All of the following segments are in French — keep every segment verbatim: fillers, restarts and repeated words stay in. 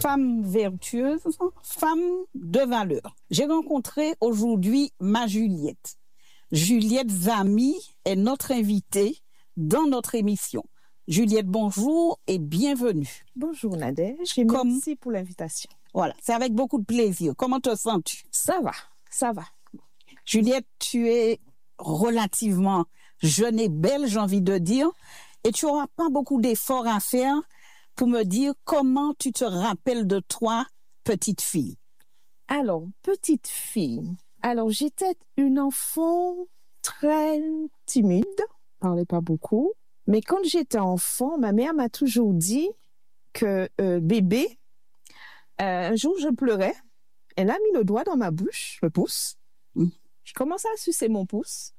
femme vertueuse, femme de valeur. J'ai rencontré aujourd'hui ma Juliette. Juliette Zamy est notre invitée dans notre émission. Juliette, bonjour et bienvenue. Bonjour Nadège et Comme... merci pour l'invitation. Voilà, c'est avec beaucoup de plaisir. Comment te sens-tu? Ça va, ça va. Juliette, tu es relativement jeune et belle, j'ai envie de dire, et tu n'auras pas beaucoup d'efforts à faire pour me dire comment tu te rappelles de toi, petite fille. Alors, petite fille, alors j'étais une enfant très timide, je parlais pas beaucoup, mais quand j'étais enfant, ma mère m'a toujours dit que euh, bébé, euh, un jour je pleurais, elle a mis le doigt dans ma bouche, le pouce, mmh. Je commençais à sucer mon pouce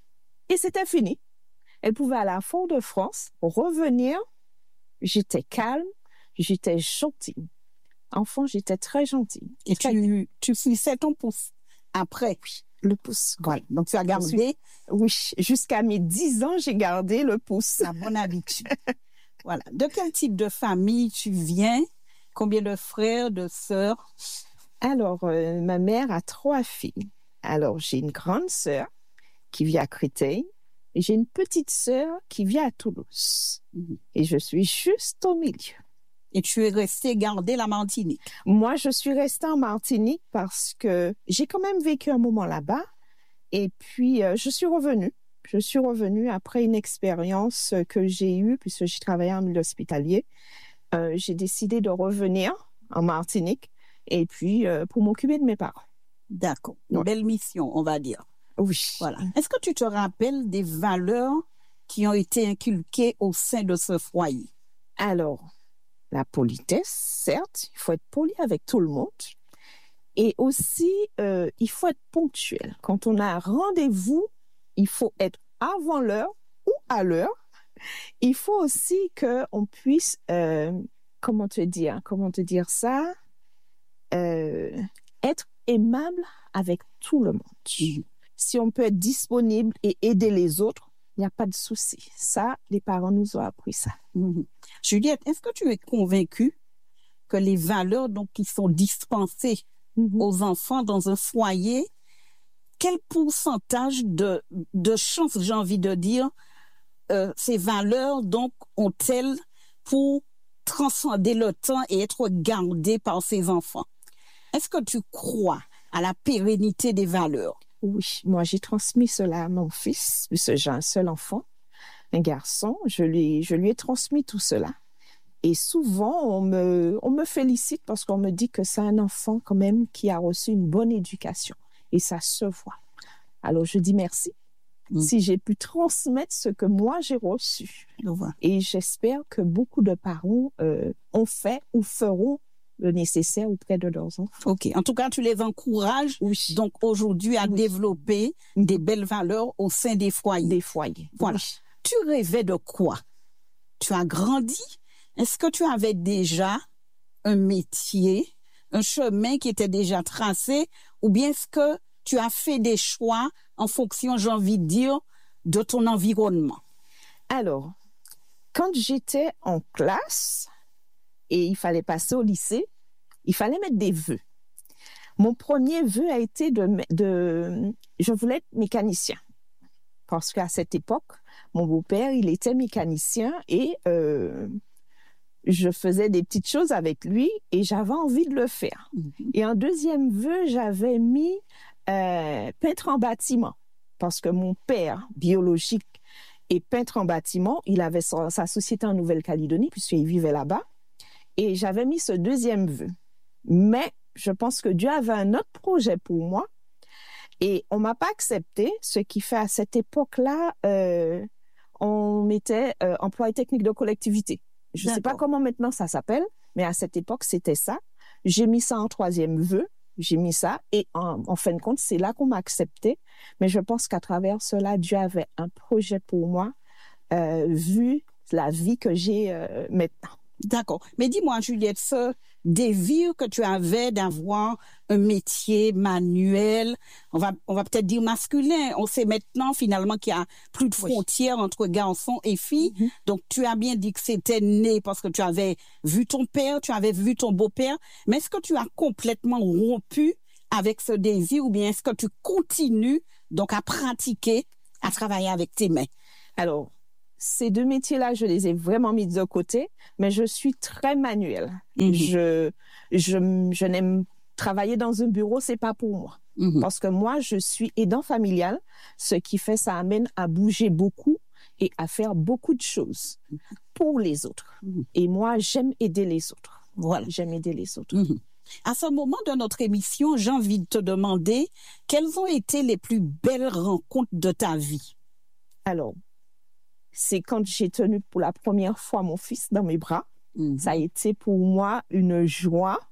et c'était fini. Elle pouvait aller à Fort-de-France, revenir, j'étais calme, j'étais gentille. Enfant, j'étais très gentille. Et très... tu, tu suçais ton pouce après? Oui, le pouce. Voilà. Donc tu as gardé? Oui, jusqu'à mes dix ans, j'ai gardé le pouce. La bonne habitude. Voilà. De quel type de famille tu viens? Combien de frères, de sœurs? Alors, euh, ma mère a trois filles. Alors, j'ai une grande sœur qui vit à Créteil et j'ai une petite sœur qui vit à Toulouse. Mmh. Et je suis juste au milieu. Et tu es restée garder la Martinique? Moi, je suis restée en Martinique parce que j'ai quand même vécu un moment là-bas. Et puis, euh, je suis revenue. Je suis revenue après une expérience que j'ai eue, puisque j'ai travaillé en milieu hospitalier. Euh, j'ai décidé de revenir en Martinique et puis euh, pour m'occuper de mes parents. D'accord. Une ouais. belle mission, on va dire. Oui. Voilà. Est-ce que tu te rappelles des valeurs qui ont été inculquées au sein de ce foyer? Alors, la politesse, certes, il faut être poli avec tout le monde. Et aussi, euh, il faut être ponctuel. Quand on a un rendez-vous, il faut être avant l'heure ou à l'heure. Il faut aussi qu'on puisse, euh, comment te dire, comment te dire ça, euh, être aimable avec tout le monde. Mmh. Si on peut être disponible et aider les autres, il n'y a pas de souci. Ça, les parents nous ont appris ça. Mmh. Juliette, est-ce que tu es convaincue que les valeurs donc, qui sont dispensées mmh. aux enfants dans un foyer, quel pourcentage de, de chance, j'ai envie de dire, euh, ces valeurs donc ont-elles pour transcender le temps et être gardées par ces enfants? Est-ce que tu crois à la pérennité des valeurs? Oui, moi j'ai transmis cela à mon fils, puisque j'ai un seul enfant, un garçon, je lui, je lui ai transmis tout cela. Et souvent, on me, on me félicite parce qu'on me dit que c'est un enfant quand même qui a reçu une bonne éducation. Et ça se voit. Alors je dis merci mmh. si j'ai pu transmettre ce que moi j'ai reçu. Et j'espère que beaucoup de parents euh, ont fait ou feront le nécessaire auprès de leurs enfants. Ok. En tout cas, tu les encourages oui. donc aujourd'hui à oui. développer mmh. des belles valeurs au sein des foyers. Des foyers. Voilà. Oui. Tu rêvais de quoi? Tu as grandi? Est-ce que tu avais déjà un métier, un chemin qui était déjà tracé, ou bien est-ce que tu as fait des choix en fonction, j'ai envie de dire, de ton environnement? Alors, quand j'étais en classe et il fallait passer au lycée, il fallait mettre des vœux. Mon premier vœu a été de, de je voulais être mécanicien. Parce qu'à cette époque, mon beau-père, il était mécanicien et euh, je faisais des petites choses avec lui et j'avais envie de le faire. Mm-hmm. Et en deuxième vœu, j'avais mis euh, peintre en bâtiment. Parce que mon père, biologique et peintre en bâtiment, il avait sa, sa société en Nouvelle-Calédonie puisqu'il vivait là-bas. Et j'avais mis ce deuxième vœu. Mais je pense que Dieu avait un autre projet pour moi. Et on ne m'a pas accepté, ce qui fait à cette époque-là, euh, on mettait euh, employé technique de collectivité. Je ne sais pas comment maintenant ça s'appelle, mais à cette époque, c'était ça. J'ai mis ça en troisième vœu, j'ai mis ça, et en, en fin de compte, c'est là qu'on m'a accepté. Mais je pense qu'à travers cela, Dieu avait un projet pour moi, euh, vu la vie que j'ai euh, maintenant. D'accord. Mais dis-moi, Juliette, ce désir que tu avais d'avoir un métier manuel, on va, on va peut-être dire masculin. On sait maintenant finalement qu'il y a plus de frontières oui. entre garçons et filles. Mm-hmm. Donc, tu as bien dit que c'était né parce que tu avais vu ton père, tu avais vu ton beau-père. Mais est-ce que tu as complètement rompu avec ce désir ou bien est-ce que tu continues donc à pratiquer, à travailler avec tes mains? Alors, ces deux métiers-là, je les ai vraiment mis de côté, mais je suis très manuelle. Mm-hmm. Je, je, je n'aime travailler dans un bureau, c'est pas pour moi. Mm-hmm. Parce que moi, je suis aidant familial, ce qui fait ça amène à bouger beaucoup et à faire beaucoup de choses pour les autres. Mm-hmm. Et moi, j'aime aider les autres. Voilà, j'aime aider les autres. Mm-hmm. À ce moment de notre émission, j'ai envie de te demander quelles ont été les plus belles rencontres de ta vie? Alors, c'est quand j'ai tenu pour la première fois mon fils dans mes bras. Mmh. Ça a été pour moi une joie.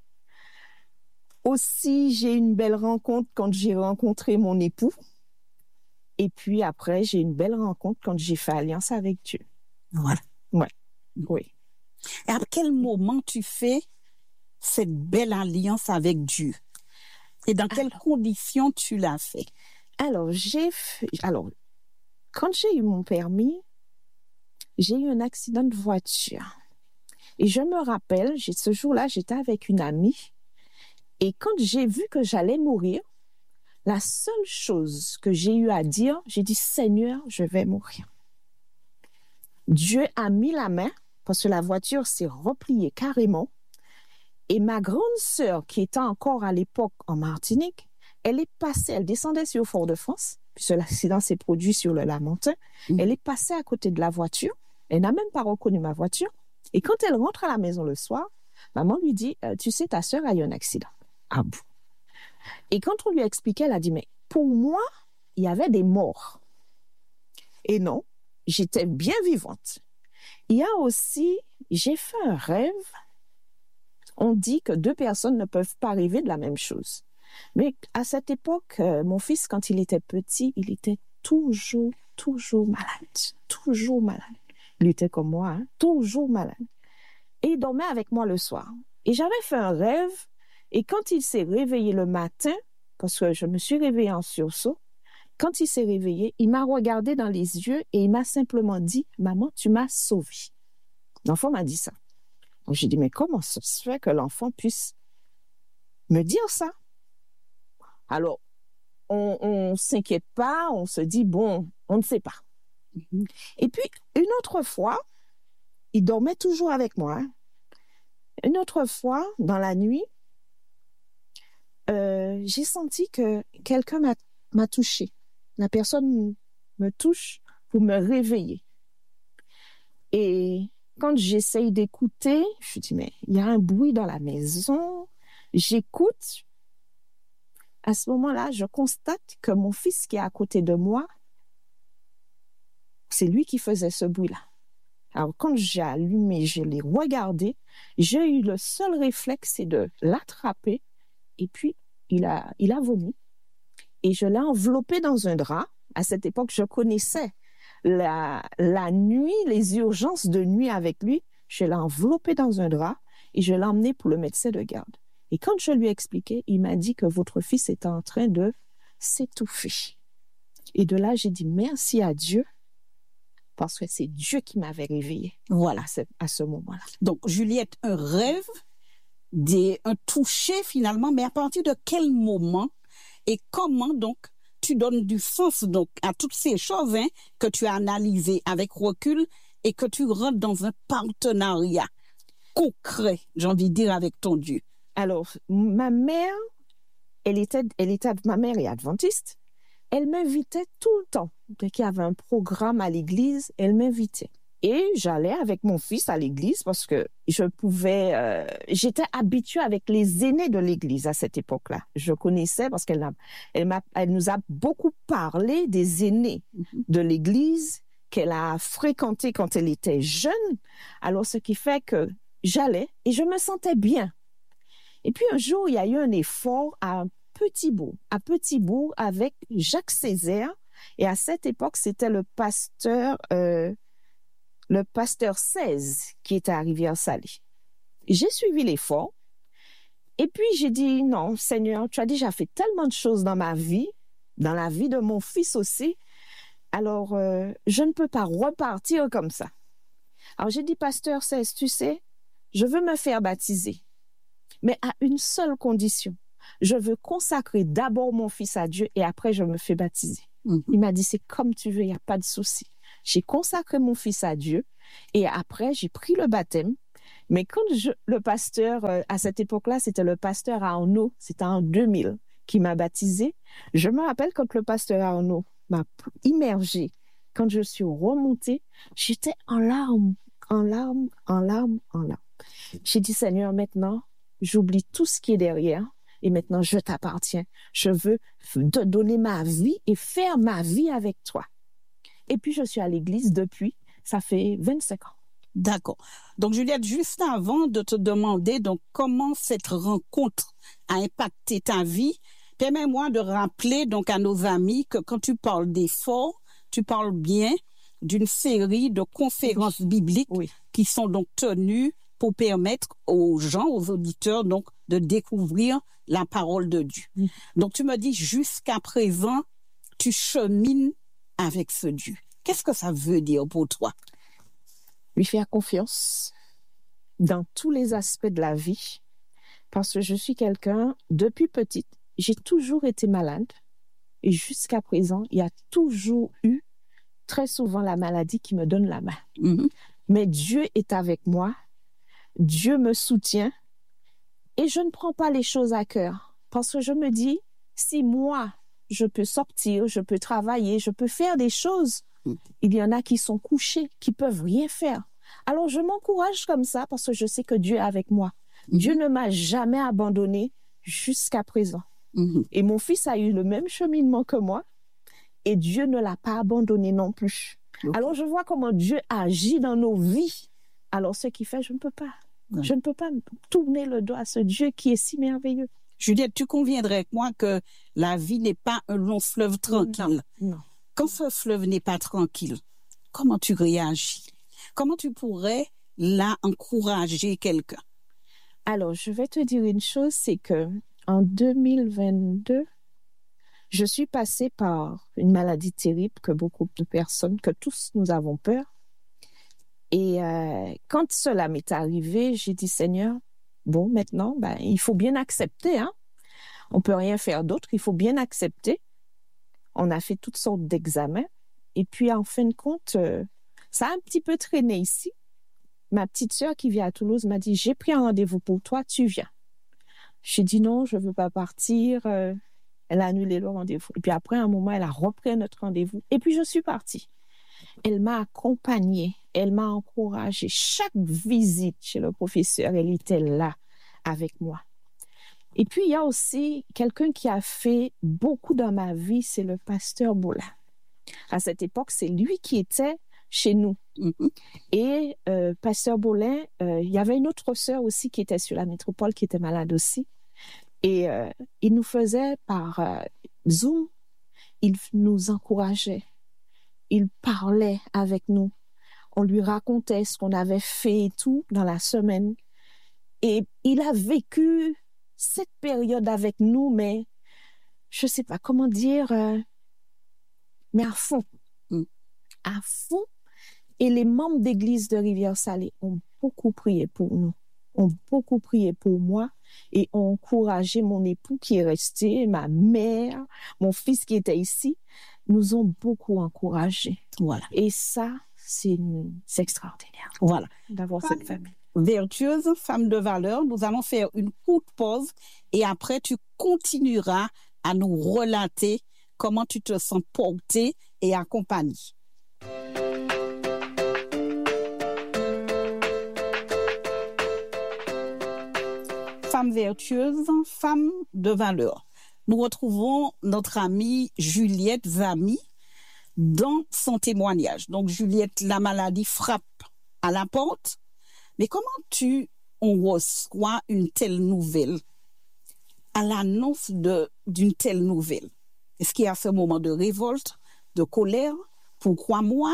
Aussi, j'ai eu une belle rencontre quand j'ai rencontré mon époux. Et puis après, j'ai eu une belle rencontre quand j'ai fait alliance avec Dieu. Voilà. Ouais. Oui. Et à quel moment tu fais cette belle alliance avec Dieu? Et dans quelles alors, conditions tu l'as fait? Alors, j'ai fait... Alors, quand j'ai eu mon permis, j'ai eu un accident de voiture. Et je me rappelle, j'ai, ce jour-là, j'étais avec une amie. Et quand j'ai vu que j'allais mourir, la seule chose que j'ai eu à dire, j'ai dit, Seigneur, je vais mourir. Dieu a mis la main, parce que la voiture s'est repliée carrément. Et ma grande sœur, qui était encore à l'époque en Martinique, elle est passée, elle descendait sur Fort-de-France, puisque l'accident s'est produit sur le Lamentin. Mmh. Elle est passée à côté de la voiture. Elle n'a même pas reconnu ma voiture. Et quand elle rentre à la maison le soir, maman lui dit, euh, tu sais, ta sœur a eu un accident. Ah bon? Et quand on lui a expliqué, elle a dit, mais pour moi, il y avait des morts. Et non, j'étais bien vivante. Il y a aussi, j'ai fait un rêve. On dit que deux personnes ne peuvent pas rêver de la même chose. Mais à cette époque, euh, mon fils, quand il était petit, il était toujours, toujours malade. Toujours malade. Il était comme moi, hein, toujours malade. Et il dormait avec moi le soir. Et j'avais fait un rêve. Et quand il s'est réveillé le matin, parce que je me suis réveillée en sursaut, quand il s'est réveillé, il m'a regardé dans les yeux et il m'a simplement dit, « Maman, tu m'as sauvée. » L'enfant m'a dit ça. Donc j'ai dit, mais comment ça se fait que l'enfant puisse me dire ça? Alors, on ne s'inquiète pas, on se dit, bon, on ne sait pas. Mm-hmm. Et puis, une autre fois, il dormait toujours avec moi. Hein. Une autre fois, dans la nuit, euh, j'ai senti que quelqu'un m'a, m'a touchée. La personne me touche pour me réveiller. Et quand j'essaye d'écouter, je dis, mais il y a un bruit dans la maison. J'écoute. À ce moment-là, je constate que mon fils qui est à côté de moi, c'est lui qui faisait ce bruit-là. Alors, quand j'ai allumé, je l'ai regardé, j'ai eu le seul réflexe, c'est de l'attraper. Et puis, il a, il a vomi. Et je l'ai enveloppé dans un drap. À cette époque, je connaissais la, la nuit, les urgences de nuit avec lui. Je l'ai enveloppé dans un drap et je l'ai emmené pour le médecin de garde. Et quand je lui ai expliqué, il m'a dit que votre fils était en train de s'étouffer. Et de là, j'ai dit merci à Dieu parce que c'est Dieu qui m'avait réveillée. Voilà, c'est à ce moment-là. Donc, Juliette, un rêve, des, un toucher finalement, mais à partir de quel moment et comment donc tu donnes du sens donc à toutes ces choses hein, que tu as analysées avec recul et que tu rentres dans un partenariat concret, j'ai envie de dire, avec ton Dieu. Alors, ma mère, elle était, elle était, ma mère est adventiste. Elle m'invitait tout le temps. Dès qu'il y avait un programme à l'église, elle m'invitait. Et j'allais avec mon fils à l'église parce que je pouvais, euh, j'étais habituée avec les aînés de l'église à cette époque-là. Je connaissais parce qu'elle a, elle m'a, elle nous a beaucoup parlé des aînés mm-hmm. de l'église qu'elle a fréquenté quand elle était jeune. Alors, ce qui fait que j'allais et je me sentais bien. Et puis un jour, il y a eu un effort à Petit-Bourg, à Petit-Bourg avec Jacques Césaire. Et à cette époque, c'était le pasteur euh, le pasteur seize qui était à Rivière-Salée. J'ai suivi l'effort et puis j'ai dit, non, Seigneur, tu as déjà fait tellement de choses dans ma vie, dans la vie de mon fils aussi, alors euh, je ne peux pas repartir comme ça. Alors j'ai dit, pasteur seize, tu sais, je veux me faire baptiser, mais à une seule condition. Je veux consacrer d'abord mon fils à Dieu et après je me fais baptiser. Mm-hmm. Il m'a dit, c'est comme tu veux, il n'y a pas de souci. J'ai consacré mon fils à Dieu et après j'ai pris le baptême. Mais quand je, le pasteur, euh, à cette époque-là, c'était le pasteur Arnaud, c'était en deux mille, qui m'a baptisé. Je me rappelle quand le pasteur Arnaud m'a immergée, quand je suis remontée, j'étais en larmes, en larmes, en larmes, en larmes. J'ai dit, Seigneur, maintenant, j'oublie tout ce qui est derrière et maintenant, je t'appartiens. Je veux te donner ma vie et faire ma vie avec toi. Et puis, je suis à l'église depuis, ça fait vingt-cinq ans. D'accord. Donc, Juliette, juste avant de te demander donc comment cette rencontre a impacté ta vie, permets-moi de rappeler donc à nos amis que quand tu parles d'efforts, tu parles bien d'une série de conférences bibliques oui. qui sont donc tenues pour permettre aux gens, aux auditeurs, donc de découvrir la parole de Dieu. Oui. Donc, tu me dis jusqu'à présent, tu chemines avec ce Dieu. Qu'est-ce que ça veut dire pour toi? Lui faire confiance dans tous les aspects de la vie, parce que je suis quelqu'un, depuis petite, j'ai toujours été malade et jusqu'à présent, il y a toujours eu très souvent la maladie qui me donne la main. Mm-hmm. Mais Dieu est avec moi, Dieu me soutient et je ne prends pas les choses à cœur parce que je me dis, si moi, je peux sortir, je peux travailler, je peux faire des choses, il y en a qui sont couchés, qui peuvent rien faire. Alors, je m'encourage comme ça parce que je sais que Dieu est avec moi. Mm-hmm. Dieu ne m'a jamais abandonné jusqu'à présent. Mm-hmm. Et mon fils a eu le même cheminement que moi et Dieu ne l'a pas abandonné non plus. Okay. Alors, je vois comment Dieu agit dans nos vies. Alors, ce qui fait, je ne peux pas. Ouais. Je ne peux pas tourner le dos à ce Dieu qui est si merveilleux. Juliette, tu conviendrais avec moi que la vie n'est pas un long fleuve tranquille. Non, non. Quand ce fleuve n'est pas tranquille, comment tu réagis? Comment tu pourrais là encourager quelqu'un? Alors, je vais te dire une chose, c'est que en deux mille vingt-deux, je suis passée par une maladie terrible que beaucoup de personnes, que tous nous avons peur. Et euh, quand cela m'est arrivé, j'ai dit, Seigneur, bon, maintenant, ben, il faut bien accepter, hein? On peut rien faire d'autre, il faut bien accepter. On a fait toutes sortes d'examens. Et puis, en fin de compte, euh, ça a un petit peu traîné ici. Ma petite sœur qui vit à Toulouse m'a dit, j'ai pris un rendez-vous pour toi, tu viens. J'ai dit non, je ne veux pas partir. Euh, elle a annulé le rendez-vous. Et puis après, à un moment, elle a repris notre rendez-vous. Et puis, je suis partie. Elle m'a accompagnée, elle m'a encouragée. Chaque visite chez le professeur, elle était là avec moi. Et puis, il y a aussi quelqu'un qui a fait beaucoup dans ma vie, c'est le pasteur Boulin. À cette époque, c'est lui qui était chez nous. Mm-hmm. Et euh, pasteur Boulin, euh, il y avait une autre sœur aussi qui était sur la métropole, qui était malade aussi. Et euh, il nous faisait par euh, Zoom, il nous encourageait, il parlait avec nous. On lui racontait ce qu'on avait fait et tout dans la semaine. Et il a vécu cette période avec nous, mais je ne sais pas comment dire, euh, mais à fond. Mm. À fond. Et les membres d'église de Rivière-Salée ont beaucoup prié pour nous, ont beaucoup prié pour moi et ont encouragé mon époux qui est resté, ma mère, mon fils qui était ici, nous ont beaucoup encouragés. Voilà. Et ça, c'est, c'est extraordinaire. Voilà. D'avoir femme cette famille. Vertueuse, femme de valeur, nous allons faire une courte pause et après tu continueras à nous relater comment tu te sens portée et accompagnée. Femme vertueuse, femme de valeur. Nous retrouvons notre amie Juliette Zamy dans son témoignage. Donc Juliette, la maladie frappe à la porte. Mais comment tu on reçoit une telle nouvelle à l'annonce de, d'une telle nouvelle? Est-ce qu'il y a ce moment de révolte, de colère? Pourquoi moi?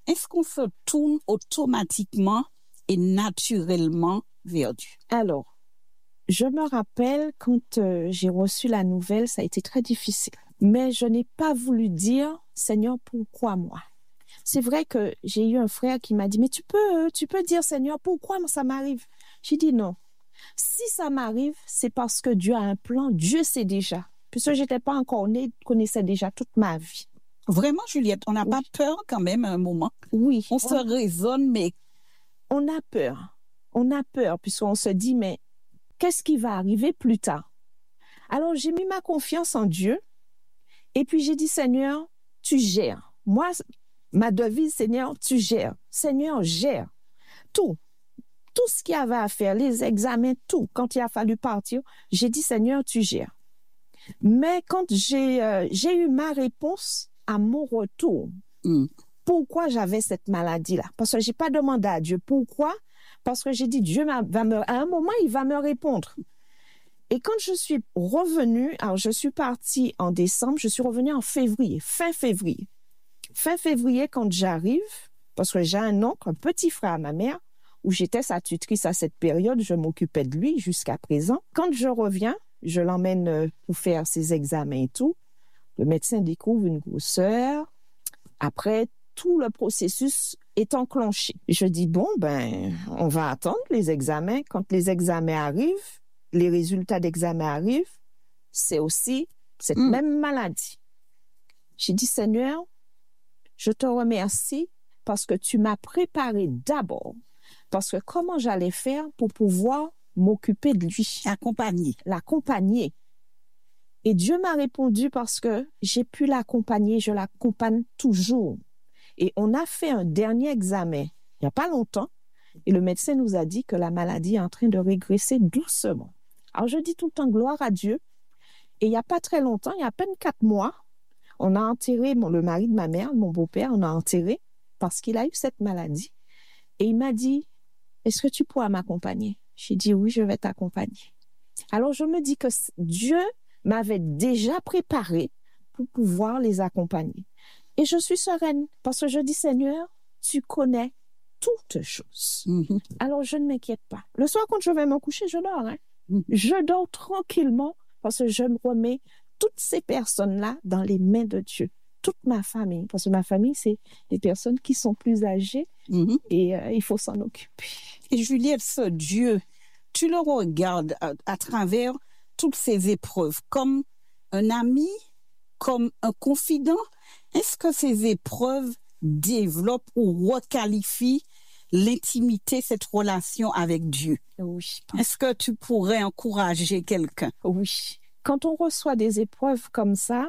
est-ce qu'on se tourne automatiquement et naturellement vers Dieu? Alors, je me rappelle quand euh, j'ai reçu la nouvelle, ça a été très difficile. Mais je n'ai pas voulu dire, Seigneur, pourquoi moi? C'est vrai que j'ai eu un frère qui m'a dit, mais tu peux, tu peux dire, Seigneur, pourquoi ça m'arrive? J'ai dit non. Si ça m'arrive, c'est parce que Dieu a un plan, Dieu sait déjà. Puisque je n'étais pas encore née, connaissait déjà toute ma vie. Vraiment, Juliette, on n'a Oui. pas peur quand même à un moment. Oui. On se raisonne, mais... On a peur. On a peur, puisqu'on se dit, mais qu'est-ce qui va arriver plus tard? Alors, j'ai mis ma confiance en Dieu. Et puis, j'ai dit, Seigneur, tu gères. Moi, ma devise, Seigneur, tu gères. Seigneur, gère tout. Tout ce qu'il y avait à faire, les examens, tout. Quand il a fallu partir, j'ai dit, Seigneur, tu gères. Mais quand j'ai euh, j'ai eu ma réponse à mon retour, Mm. pourquoi j'avais cette maladie-là? Parce que je n'ai pas demandé à Dieu pourquoi. Parce que j'ai dit, Dieu va me, à un moment, il va me répondre. Et quand je suis revenue, alors je suis partie en décembre, je suis revenue en février, fin février. Fin février, quand j'arrive, parce que j'ai un oncle, un petit frère à ma mère, où j'étais sa tutrice à cette période, je m'occupais de lui jusqu'à présent. Quand je reviens, je l'emmène pour faire ses examens et tout. Le médecin découvre une grosseur. Après, tout le processus est enclenché. Je dis, bon, ben, on va attendre les examens. Quand les examens arrivent, les résultats d'examen arrivent, c'est aussi cette Mm. même maladie. J'ai dit, Seigneur, je te remercie parce que tu m'as préparé d'abord. Parce que comment j'allais faire pour pouvoir m'occuper de lui, Accompagné. l'accompagner. Et Dieu m'a répondu parce que j'ai pu l'accompagner, je l'accompagne toujours. Et on a fait un dernier examen il n'y a pas longtemps et le médecin nous a dit que la maladie est en train de régresser doucement. Alors je dis tout le temps gloire à Dieu. Et il n'y a pas très longtemps, il y a à peine quatre mois, on a enterré mon, le mari de ma mère, mon beau-père, on a enterré parce qu'il a eu cette maladie. Et il m'a dit, est-ce que tu pourras m'accompagner? J'ai dit oui, je vais t'accompagner. Alors je me dis que Dieu m'avait déjà préparé pour pouvoir les accompagner. Et je suis sereine parce que je dis, Seigneur, tu connais toutes choses. Mm-hmm. Alors je ne m'inquiète pas. Le soir, quand je vais me coucher, je dors. Hein? Mm-hmm. Je dors tranquillement parce que je me remets toutes ces personnes-là dans les mains de Dieu. Toute ma famille, parce que ma famille, c'est des personnes qui sont plus âgées Mm-hmm. et euh, il faut s'en occuper. Et Juliette, ce Dieu, tu le regardes à, à travers toutes ces épreuves comme un ami, comme un confident. Est-ce que ces épreuves développent ou requalifient l'intimité, cette relation avec Dieu? Oui. Est-ce que tu pourrais encourager quelqu'un? Oui. Quand on reçoit des épreuves comme ça,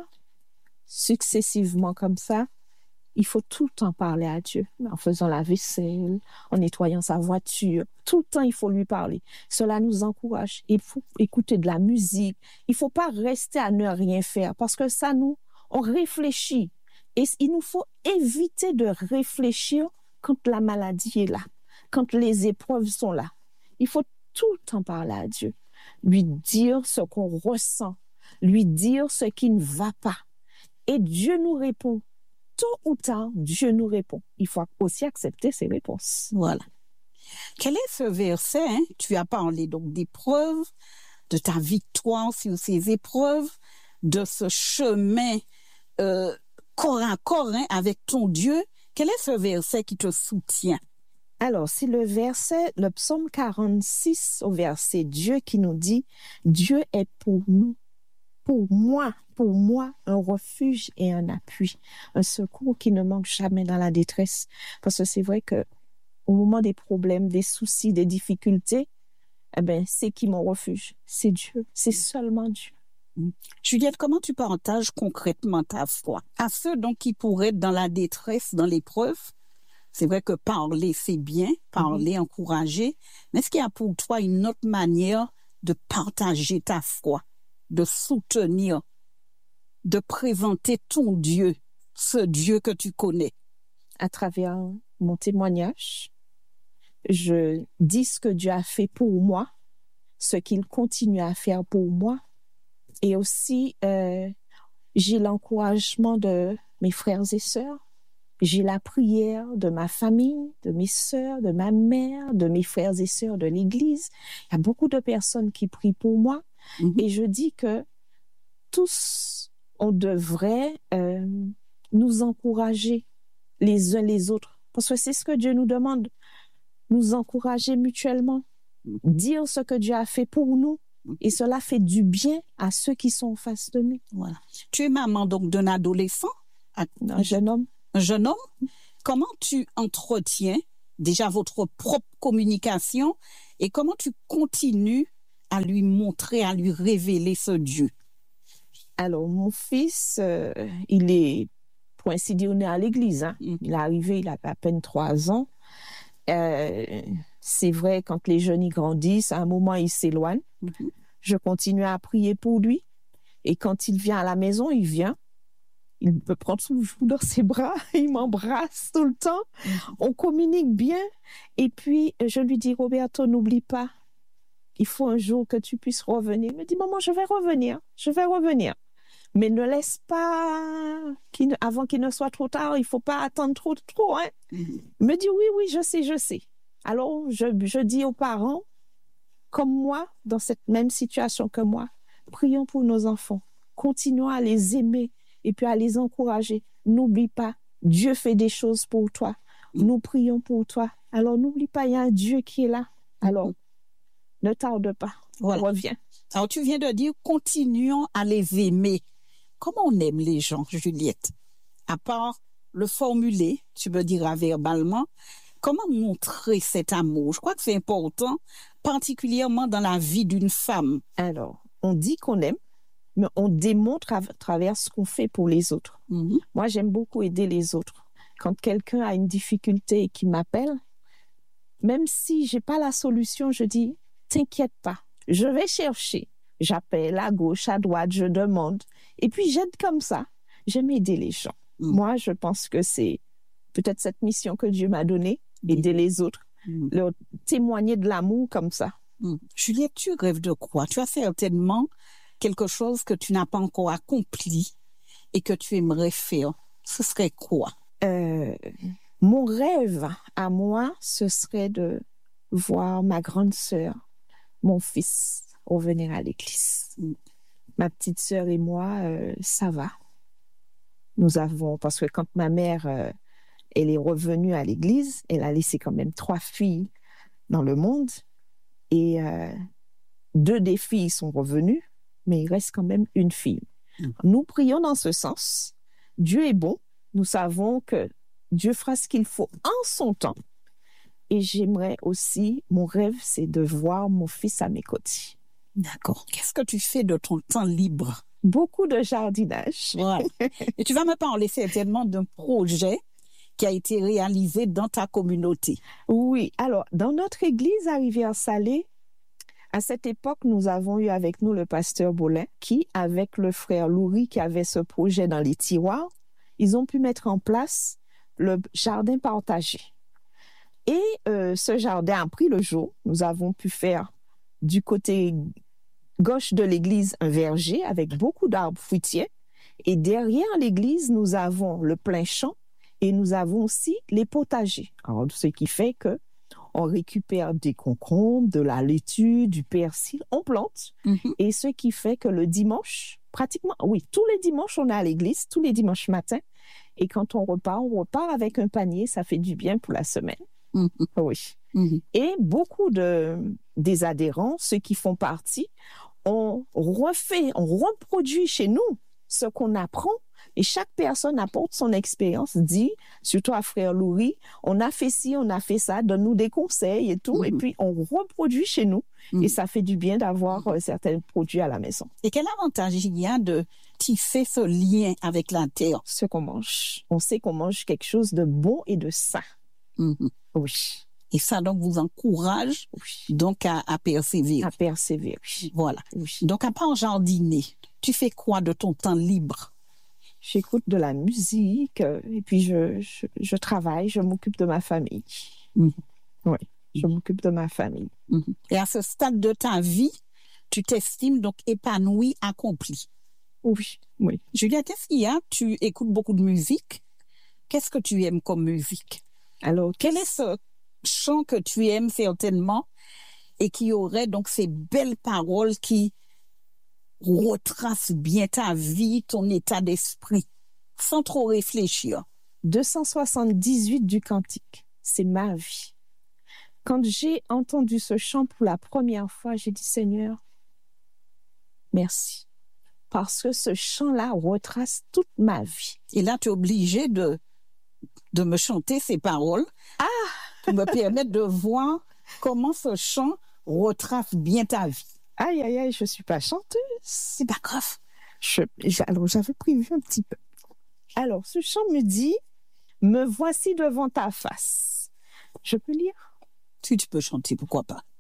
successivement comme ça, il faut tout le temps parler à Dieu, en faisant la vaisselle, en nettoyant sa voiture. Tout le temps, il faut lui parler. Cela nous encourage. Il faut écouter de la musique. Il ne faut pas rester à ne rien faire parce que ça, nous, on réfléchit. Et il nous faut éviter de réfléchir quand la maladie est là, quand les épreuves sont là. Il faut tout le temps parler à Dieu, lui dire ce qu'on ressent, lui dire ce qui ne va pas. Et Dieu nous répond. Tôt ou tard, Dieu nous répond. Il faut aussi accepter ses réponses. Voilà. Quel est ce verset? Hein? Tu as parlé donc d'épreuves, de ta victoire sur ces épreuves, de ce chemin euh, corps à corps hein, avec ton Dieu. Quel est ce verset qui te soutient? Alors, c'est le verset, le psaume quarante-six au verset Dieu qui nous dit « Dieu est pour nous, pour moi, pour moi, un refuge et un appui, un secours qui ne manque jamais dans la détresse. » Parce que c'est vrai que au moment des problèmes, des soucis, des difficultés, eh ben, c'est qui mon refuge? C'est Dieu, c'est seulement Dieu. Juliette, comment tu partages concrètement ta foi à ceux donc qui pourraient être dans la détresse, dans l'épreuve? C'est vrai que parler, c'est bien, parler, mm-hmm. encourager, mais est-ce qu'il y a pour toi une autre manière de partager ta foi, de soutenir, de présenter ton Dieu, ce Dieu que tu connais? À travers mon témoignage, je dis ce que Dieu a fait pour moi, ce qu'il continue à faire pour moi, et aussi euh, j'ai l'encouragement de mes frères et sœurs. j'ai la prière de ma famille, de mes sœurs, de ma mère, de mes frères et sœurs de l'Église. Il y a beaucoup de personnes qui prient pour moi. Mm-hmm. Et je dis que tous, on devrait euh, nous encourager les uns les autres. Parce que c'est ce que Dieu nous demande. Nous encourager mutuellement. Mm-hmm. Dire ce que Dieu a fait pour nous. Et cela fait du bien à ceux qui sont en face de nous. Voilà. Tu es maman donc d'un adolescent? Un jeune homme. Un jeune homme? Comment tu entretiens déjà votre propre communication et comment tu continues à lui montrer, à lui révéler ce Dieu? Alors, mon fils, euh, il est, pour ainsi dire, né à l'église. Hein. Mm. Il est arrivé, il a à peine trois ans. Euh, c'est vrai, quand les jeunes y grandissent, à un moment, ils s'éloignent. Mm-hmm. Je continue à prier pour lui. Et quand il vient à la maison, il vient. Il peut prendre son joue dans ses bras. Il m'embrasse tout le temps. Mm-hmm. On communique bien. Et puis, je lui dis, Roberto, n'oublie pas. Il faut un jour que tu puisses revenir. Il me dit, maman, je vais revenir. Je vais revenir. Mais ne laisse pas, qu'il, avant qu'il ne soit trop tard, il ne faut pas attendre trop, trop. Hein? Mm-hmm. Il me dit, oui, oui, je sais, je sais. Alors, je, je dis aux parents, comme moi, dans cette même situation que moi, prions pour nos enfants. Continuons à les aimer et puis à les encourager. N'oublie pas, Dieu fait des choses pour toi. Nous prions pour toi. Alors, n'oublie pas, il y a un Dieu qui est là. Alors, ne tarde pas. Voilà. Reviens. Alors, tu viens de dire, continuons à les aimer. Comment on aime les gens, Juliette? À part le formuler, tu me diras verbalement, comment montrer cet amour? Je crois que c'est important, particulièrement dans la vie d'une femme. Alors, on dit qu'on aime, mais on démontre à travers ce qu'on fait pour les autres. Mm-hmm. Moi, j'aime beaucoup aider les autres. Quand quelqu'un a une difficulté et qui m'appelle, même si je n'ai pas la solution, je dis, t'inquiète pas, je vais chercher. J'appelle à gauche, à droite, je demande. Et puis, j'aide comme ça. J'aime aider les gens. Mm. Moi, je pense que c'est peut-être cette mission que Dieu m'a donnée, aider mm. les autres, mm. leur témoigner de l'amour comme ça. Mm. Juliette, tu rêves de quoi? Tu as certainement quelque chose que tu n'as pas encore accompli et que tu aimerais faire. Ce serait quoi? Euh, mon rêve à moi, ce serait de voir ma grande sœur, mon fils, revenir à l'église. Mm. Ma petite sœur et moi, euh, ça va. Nous avons, parce que quand ma mère, euh, elle est revenue à l'église, elle a laissé quand même trois filles dans le monde. Et euh, deux des filles sont revenues, mais il reste quand même une fille. Mm. Nous prions dans ce sens. Dieu est bon. Nous savons que Dieu fera ce qu'il faut en son temps. Et j'aimerais aussi, mon rêve, c'est de voir mon fils à mes côtés. D'accord. Qu'est-ce que tu fais de ton temps libre? Beaucoup de jardinage. Ouais. Et tu vas me parler certainement d'un projet qui a été réalisé dans ta communauté. Oui. Alors, dans notre église à Rivière-Salée, à cette époque, nous avons eu avec nous le pasteur Bolin qui, avec le frère Loury qui avait ce projet dans les tiroirs, ils ont pu mettre en place le jardin partagé. Et euh, ce jardin a pris le jour. Nous avons pu faire du côté gauche de l'église un verger avec beaucoup d'arbres fruitiers. Et derrière l'église, nous avons le plein champ et nous avons aussi les potagers. Alors, ce qui fait que on récupère des concombres, de la laitue, du persil, on plante. Mm-hmm. Et ce qui fait que le dimanche, pratiquement, oui, tous les dimanches, on est à l'église, tous les dimanches matins. Et quand on repart, on repart avec un panier, ça fait du bien pour la semaine. Mm-hmm. Oui. Mm-hmm. Et beaucoup de, des adhérents, ceux qui font partie, on refait, on reproduit chez nous ce qu'on apprend. Et chaque personne apporte son expérience, dit, surtout à frère Loury, on a fait ci, on a fait ça, donne-nous des conseils et tout. Mm-hmm. Et puis, on reproduit chez nous. Mm-hmm. Et ça fait du bien d'avoir euh, certains produits à la maison. Et quel avantage il y a de tisser ce lien avec la terre? Ce qu'on mange. On sait qu'on mange quelque chose de bon et de sain. Mm-hmm. Oui. Et ça, donc, vous encourage oui. donc à, à persévérer. À persévérer. Voilà. Oui. Donc, à part jardiner, tu fais quoi de ton temps libre? J'écoute de la musique euh, et puis je, je, je travaille, je m'occupe de ma famille. Mm-hmm. Oui, je m'occupe de ma famille. Mm-hmm. Et à ce stade de ta vie, tu t'estimes donc épanouie, accomplie? Oui, oui. Juliette, est-ce qu'il y a, tu écoutes beaucoup de musique? qu'est-ce que tu aimes comme musique? Alors, Quel est ce chant que tu aimes certainement et qui aurait donc ces belles paroles qui retracent bien ta vie, ton état d'esprit, sans trop réfléchir? deux cent soixante-dix-huit du Cantique, c'est ma vie. Quand j'ai entendu ce chant pour la première fois, j'ai dit, Seigneur, merci. Parce que ce chant-là retrace toute ma vie. Et là, tu es obligé de, de me chanter ces paroles Ah! pour me permettre de voir comment ce chant retrace bien ta vie. Aïe, aïe, aïe, je ne suis pas chanteuse. C'est pas grave. Je, alors, j'avais prévu un petit peu. Alors, ce chant me dit, me voici devant ta face. Je peux lire? Si tu peux chanter, pourquoi pas?